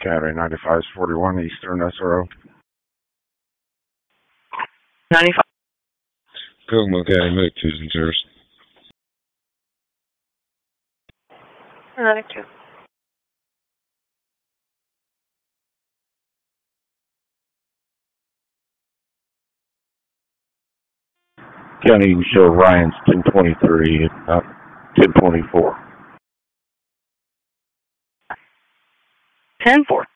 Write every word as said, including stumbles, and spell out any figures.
County ninety-five forty-one Eastern S R O. ninety-five. Kokomo County, make Tuesday service. ninety-two. County, you can show Ryan's ten twenty-three, uh, ten twenty-four. ten four.